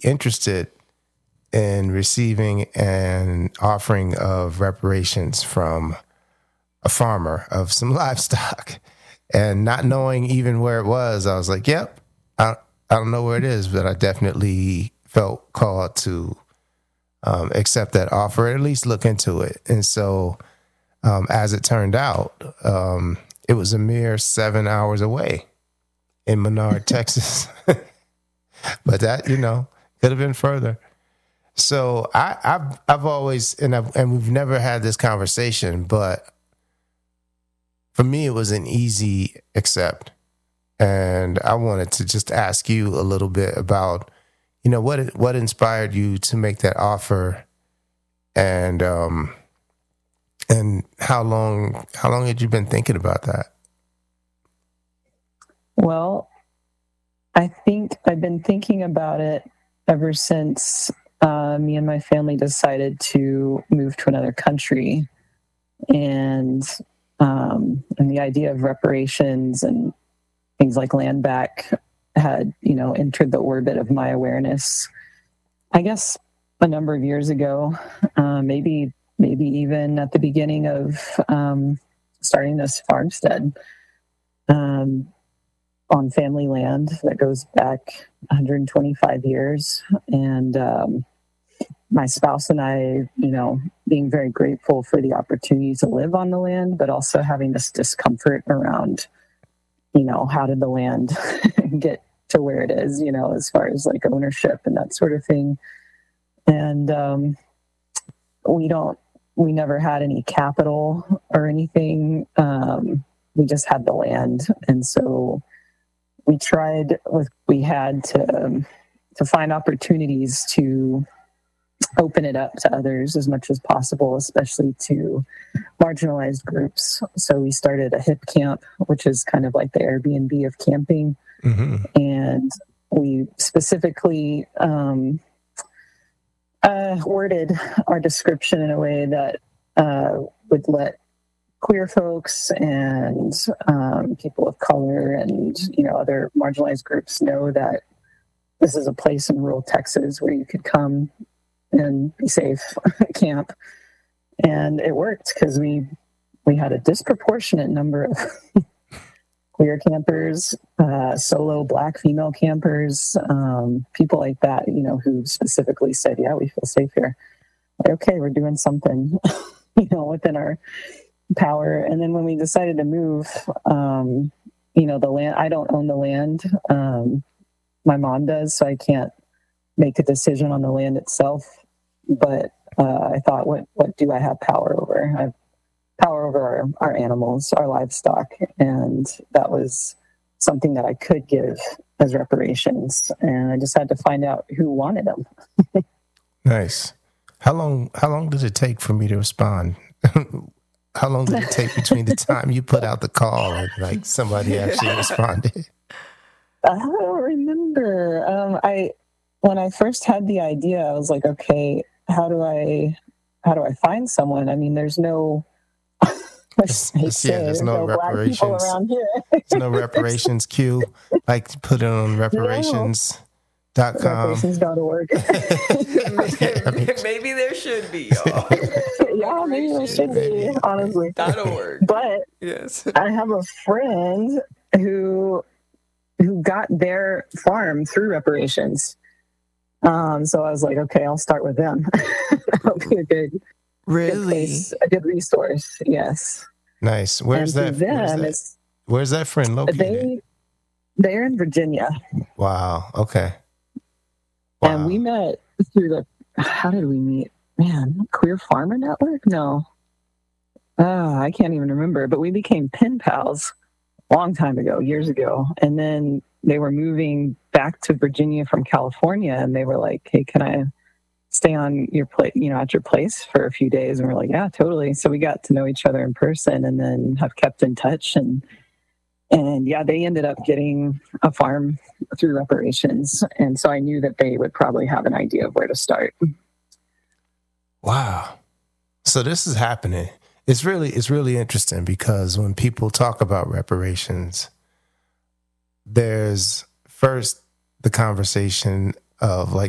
interested in receiving an offering of reparations from a farmer of some livestock, and not knowing even where it was, I was like, yep, I don't know where it is, but I definitely felt called to accept that offer, or at least look into it. And so as it turned out, it was a mere 7 hours away in Menard, Texas. But that, could have been further. So I've always, and we've never had this conversation, but for me, it was an easy accept. And I wanted to just ask you a little bit about, what inspired you to make that offer, and how long had you been thinking about that? Well, I think I've been thinking about it ever since me and my family decided to move to another country, and the idea of reparations and things like land back had, entered the orbit of my awareness, I guess, a number of years ago, maybe even at the beginning of starting this farmstead on family land that goes back 125 years. And my spouse and I, being very grateful for the opportunity to live on the land, but also having this discomfort around, how did the land get to where it is, as far as like ownership and that sort of thing. And we never had any capital or anything. We just had the land. And so we tried with we had to find opportunities to open it up to others as much as possible, especially to marginalized groups. So we started a HIP camp, which is kind of like the Airbnb of camping. Mm-hmm. And we specifically worded our description in a way that would let queer folks and people of color and, other marginalized groups know that this is a place in rural Texas where you could come and be safe, camp. And it worked because we had a disproportionate number of queer campers, solo Black female campers, people like that, who specifically said, yeah, we feel safe here. Like, okay, we're doing something, within our power. And then when we decided to move, the land, I don't own the land. My mom does, so I can't make a decision on the land itself. But I thought, what do I have power over? I have power over our animals, our livestock. And that was something that I could give as reparations. And I just had to find out who wanted them. Nice. How long did it take for me to respond? How long did it take between the time you put out the call and like somebody actually responded? I don't remember. When I first had the idea, I was like, okay, how do I find someone? I mean, there's no there's no reparations. Black people around here. There's no reparations queue. Like put it on reparations.com. Reparations.org. Maybe there should be, y'all. Yeah, maybe there should be, honestly. .org. But yes, I have a friend who got their farm through reparations. So I was like, okay, I'll start with them. That'll be a good resource. Yes. Nice. Where's that friend located? They're in Virginia. Wow. Okay. Wow. And we met through how did we meet? Man, Queer Farmer Network? No. I can't even remember, but we became pen pals a long time ago, years ago. And then they were moving back to Virginia from California, and they were like, hey, can I stay on your place, at your place for a few days? And we're like, yeah, totally. So we got to know each other in person and then have kept in touch. And yeah, they ended up getting a farm through reparations. And so I knew that they would probably have an idea of where to start. Wow. So this is happening. It's really interesting because when people talk about reparations, there's first the conversation of like